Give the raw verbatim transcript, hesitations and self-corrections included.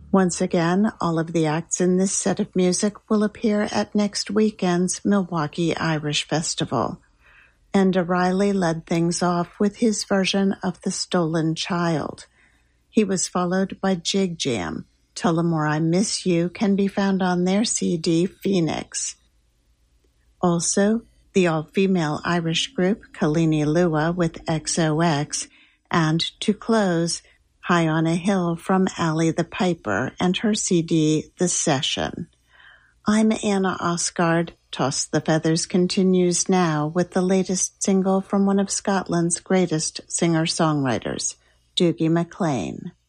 Once again, all of the acts in this set of music will appear at next weekend's Milwaukee Irish Festival. Enda Riley led things off with his version of The Stolen Child. He was followed by Jig Jam. Tullamore I Miss You can be found on their C D Phoenix. Also, the all-female Irish group Kalini Lua with X O X, and to close, High on a Hill from Ally the Piper and her C D The Session. I'm Anna Osgard. Toss the Feathers continues now with the latest single from one of Scotland's greatest singer-songwriters, Dougie MacLean.